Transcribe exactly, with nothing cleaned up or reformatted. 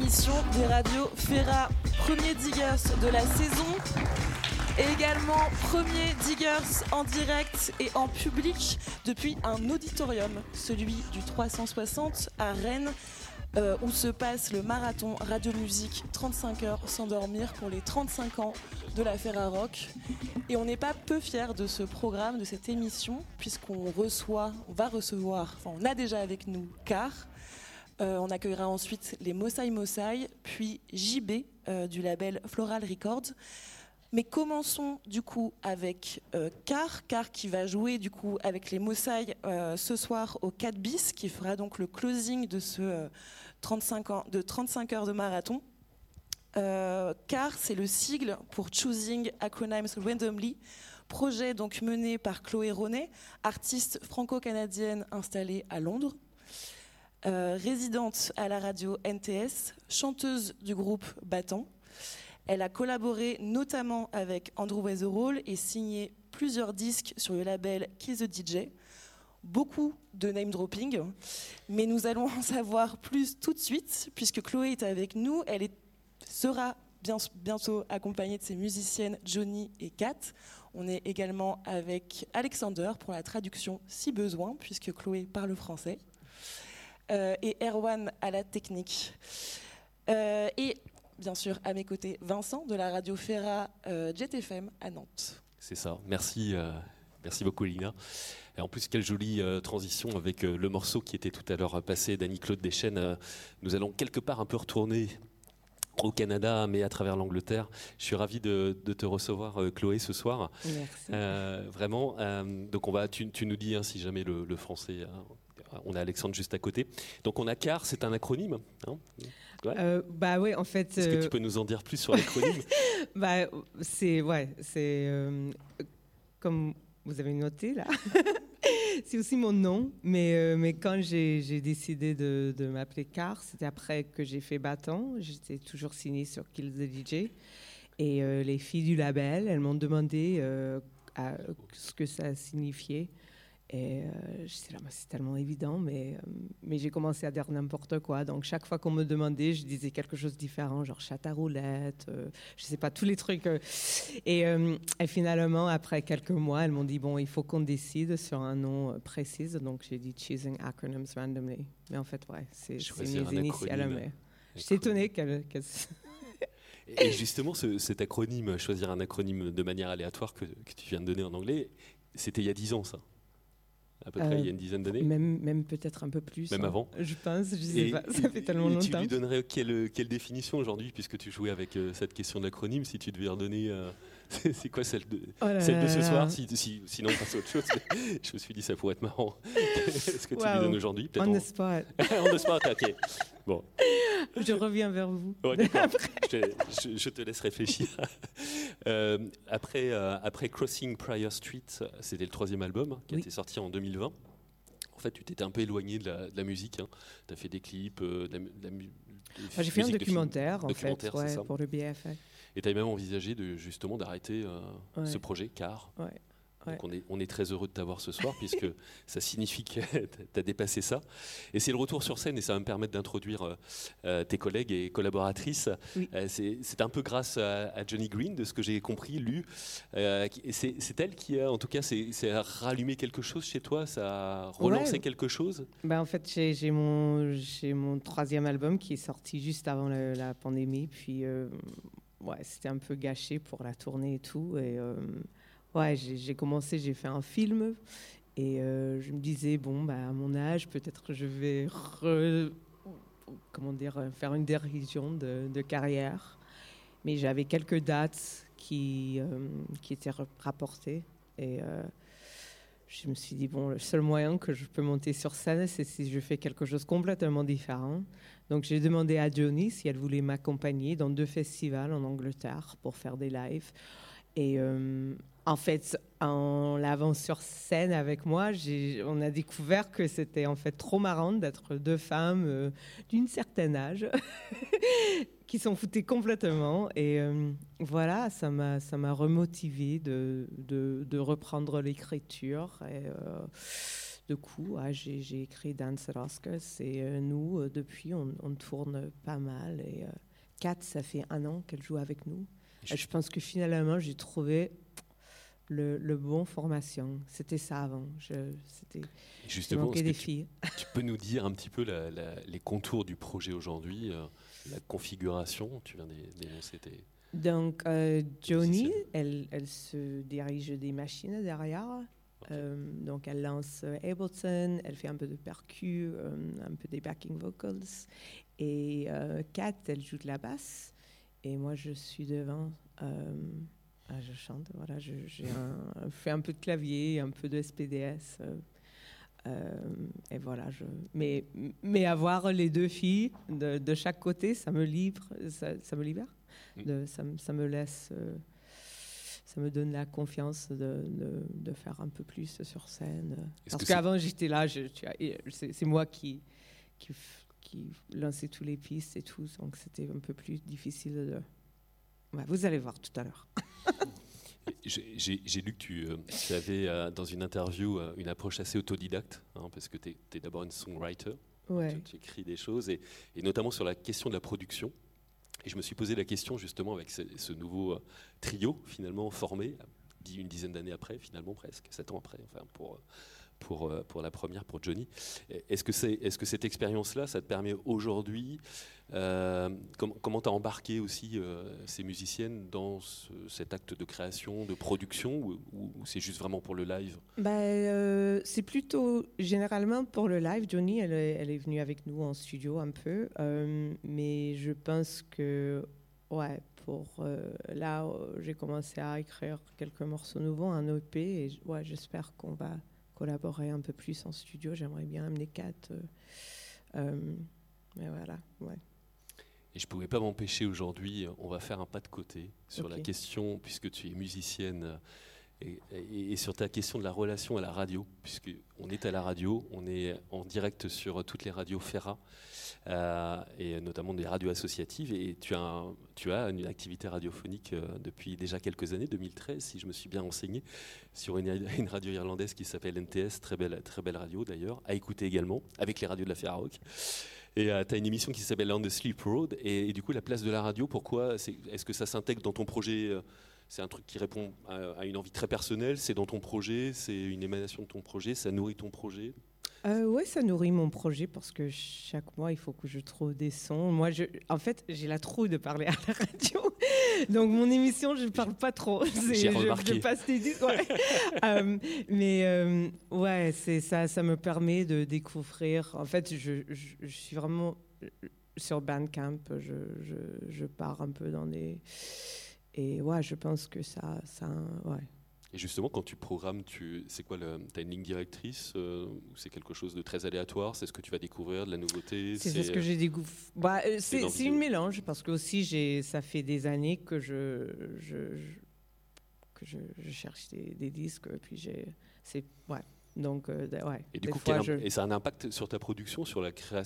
émission des radios Fera, premier Diggers de la saison. Et également premier Diggers en direct et en public depuis un auditorium, celui du trois cent soixante à Rennes, euh, où se passe le marathon Radio Musique trente-cinq heures sans dormir pour les trente-cinq ans de la Ferrarock. Et on n'est pas peu fiers de ce programme, de cette émission, puisqu'on reçoit, on va recevoir, enfin on a déjà avec nous Car. Euh, on accueillera ensuite les Mossai Mossai, puis J B euh, du label Floral Records. Mais commençons du coup avec euh, Car, Car qui va jouer du coup avec les Mossai euh, ce soir au quatre bis, qui fera donc le closing de ce euh, trente-cinq ans, de trente-cinq heures de marathon. Euh, Car, c'est le sigle pour Choosing Acronyms Randomly, projet donc mené par Chloé Ronet, artiste franco-canadienne installée à Londres, euh, résidente à la radio N T S, chanteuse du groupe Battant. Elle a collaboré notamment avec Andrew Weatherall et signé plusieurs disques sur le label Kill the D J. Beaucoup de name dropping, mais nous allons en savoir plus tout de suite puisque Chloé est avec nous. Elle est, sera bien, bientôt accompagnée de ses musiciennes Johnny et Kat. On est également avec Alexander pour la traduction si besoin puisque Chloé parle français. Euh, et Erwan à la technique. Euh, et bien sûr, à mes côtés, Vincent de la radio Fera euh, Jet F M à Nantes. C'est ça. Merci, euh, merci beaucoup, Lina. Et en plus, quelle jolie euh, transition avec euh, le morceau qui était tout à l'heure passé d'Annie-Claude Deschênes. Euh, nous allons quelque part un peu retourner au Canada, mais à travers l'Angleterre. Je suis ravi de, de te recevoir, euh, Chloé, ce soir. Merci. Euh, vraiment. Euh, donc, on va, tu, tu nous dis hein, si jamais le, le français. Euh, on a Alexandre juste à côté. Donc, on a Car, c'est un acronyme. Hein. Ouais. Euh, bah ouais, en fait. Est-ce que tu peux nous en dire plus sur l'acronyme? Bah c'est ouais, c'est euh, comme vous avez noté là. C'est aussi mon nom, mais euh, mais quand j'ai j'ai décidé de, de m'appeler Car, c'était après que j'ai fait Battant. J'étais toujours signée sur Kill the D J et euh, les filles du label, elles m'ont demandé euh, à, ce que ça signifiait. Et euh, je là, c'est tellement évident, mais, euh, mais j'ai commencé à dire n'importe quoi. Donc, chaque fois qu'on me demandait, je disais quelque chose de différent, genre chat à roulette, euh, je sais pas, tous les trucs. Euh. Et, euh, et finalement, après quelques mois, elles m'ont dit, bon, il faut qu'on décide sur un nom précis. Donc, j'ai dit Choosing Acronyms Randomly. Mais en fait, ouais, c'est, c'est mes initiales. Mais je suis étonnée qu'elle... qu'elle... Et justement, ce, cet acronyme, choisir un acronyme de manière aléatoire que, que tu viens de donner en anglais, c'était il y a dix ans, ça? À peu près, euh, il y a une dizaine d'années. Même, même peut-être un peu plus. Même hein. avant. Je pense, je sais et, pas. Ça fait tellement et longtemps. Tu lui donnerais quelle, quelle définition aujourd'hui, puisque tu jouais avec euh, cette question de l'acronyme, si tu devais redonner. Euh, c'est, c'est quoi celle de, oh celle de ce soir si, si, Sinon, on passe à autre chose. Je me suis dit, ça pourrait être marrant. Est-ce que tu wow. lui donnes aujourd'hui? On the spot. On the spot, ok. Bon. Je reviens vers vous. Ouais, d'accord. je, te, je, je te laisse réfléchir. euh, après, euh, après Crossing Prior Street, c'était le troisième album qui a oui. été sorti en deux mille vingt. En fait, tu t'étais un peu éloigné de la, de la musique. Hein. Tu as fait des clips, euh, de la, de la mu- enfin, j'ai fait un documentaire, en documentaire, fait, ouais, pour le B F M. Et tu as même envisagé de, justement d'arrêter euh, ouais. ce projet, Car. Ouais. Ouais. Donc on est, on est très heureux de t'avoir ce soir, puisque ça signifie que tu as dépassé ça. Et c'est le retour sur scène, et ça va me permettre d'introduire euh, tes collègues et collaboratrices. Oui. Euh, c'est, c'est un peu grâce à, à Johnny Green, de ce que j'ai compris, lu. Euh, c'est, c'est elle qui a, en tout cas, c'est, c'est a rallumé quelque chose chez toi, ça a relancé ouais. quelque chose? Ben, en fait, j'ai, j'ai, mon, j'ai mon troisième album qui est sorti juste avant la, la pandémie. Puis, euh, ouais, c'était un peu gâché pour la tournée et tout. Et... Euh, Ouais, j'ai, j'ai commencé, j'ai fait un film et euh, je me disais, bon, bah, à mon âge, peut-être je vais re, comment dire, faire une dérision de, de carrière. Mais j'avais quelques dates qui, euh, qui étaient rapportées et euh, je me suis dit, bon, le seul moyen que je peux monter sur scène, c'est si je fais quelque chose complètement différent. Donc j'ai demandé à Johnny si elle voulait m'accompagner dans deux festivals en Angleterre pour faire des lives. Et euh, en fait, en l'avant sur scène avec moi, j'ai, on a découvert que c'était en fait trop marrant d'être deux femmes euh, d'une certaine âge qui s'en foutaient complètement. Et euh, voilà, ça m'a, ça m'a remotivée de, de, de reprendre l'écriture. Et, euh, de coups. Ouais, j'ai, j'ai créé Dance at Oscars et euh, nous, euh, depuis, on, on tourne pas mal. Et euh, Kat, ça fait un an qu'elle joue avec nous. Et je pense que finalement, j'ai trouvé le, le bon formation. C'était ça avant. Je, c'était, Justement, manquait des tu, filles. Tu peux nous dire un petit peu la, la, les contours du projet aujourd'hui, euh, la configuration, tu viens d'énoncer tes... Donc, euh, Joni, elle, elle se dirige des machines derrière. Okay. Euh, donc, elle lance Ableton, elle fait un peu de percu, euh, un peu des backing vocals. Et euh, Kat, elle joue de la basse. Et moi, je suis devant. Euh, ah, je chante, voilà. Je j'ai un, fais un peu de clavier, un peu de S P D S. Euh, euh, et voilà. Je, mais, mais avoir les deux filles de, de chaque côté, ça me libère. Ça, ça me libère. De, ça, ça me laisse, euh, ça me donne la confiance de, de, de faire un peu plus sur scène. Est-ce Parce qu'avant j'étais là, je, tu vois, c'est, c'est moi qui, qui, qui lançais tous les pistes et tout, donc c'était un peu plus difficile de... Ouais, vous allez voir tout à l'heure. J'ai, j'ai, j'ai lu que tu, euh, tu avais euh, dans une interview euh, une approche assez autodidacte, hein, parce que tu es d'abord une songwriter, ouais. tu, tu écris des choses, et, et notamment sur la question de la production. Et je me suis posé la question justement avec ce, ce nouveau euh, trio finalement formé, une dizaine d'années après, finalement presque, sept ans après, enfin pour, pour, pour la première, pour Joni. Est-ce que, c'est, est-ce que cette expérience-là, ça te permet aujourd'hui, euh, com- comment tu as embarqué aussi euh, ces musiciennes dans ce, cet acte de création, de production, ou, ou, ou c'est juste vraiment pour le live ? Bah, euh, c'est plutôt généralement pour le live. Joni, elle, elle est venue avec nous en studio un peu, euh, mais je pense que ouais, pour euh, là, j'ai commencé à écrire quelques morceaux nouveaux, un E P, et ouais, j'espère qu'on va collaborer un peu plus en studio. J'aimerais bien amener Kat. Euh, euh, mais voilà, ouais. Et je ne pouvais pas m'empêcher aujourd'hui, on va faire un pas de côté sur okay. la question, puisque tu es musicienne, et, et, et sur ta question de la relation à la radio, puisqu'on est à la radio, on est en direct sur toutes les radios Ferra, euh, et notamment des radios associatives, et tu as, un, tu as une activité radiophonique euh, depuis déjà quelques années, deux mille treize, si je me suis bien renseigné, sur une, une radio irlandaise qui s'appelle N T S, très belle, très belle radio d'ailleurs, à écouter également, avec les radios de la Ferra Rock. Et euh, tu as une émission qui s'appelle On the Sleep Road. Et, et du coup, la place de la radio, pourquoi c'est, est-ce que ça s'intègre dans ton projet euh, c'est un truc qui répond à, à une envie très personnelle. C'est dans ton projet, c'est une émanation de ton projet, ça nourrit ton projet. Euh, oui, ça nourrit mon projet parce que chaque mois, il faut que je trouve des sons. Moi, je, en fait, j'ai la trouille de parler à la radio. Donc, mon émission, je ne parle pas trop. C'est, j'ai je, je passe des disques. Ouais. euh, mais euh, ouais, c'est, ça, ça me permet de découvrir. En fait, je, je, je suis vraiment sur Bandcamp. Je, je, je pars un peu dans des... Et ouais, je pense que ça... ça ouais. Et justement, quand tu programmes, tu, c'est quoi, tu as une ligne directrice euh, ou c'est quelque chose de très aléatoire? C'est ce que tu vas découvrir, de la nouveauté? C'est, c'est ce que j'ai découvert. Bah, c'est c'est, c'est une mélange, parce que aussi, j'ai, ça fait des années que je, je, je, que je, je cherche des, des disques, puis j'ai... C'est, ouais. Donc, euh, ouais. Et du coup, quel, je... et ça a un impact sur ta production, sur la créa...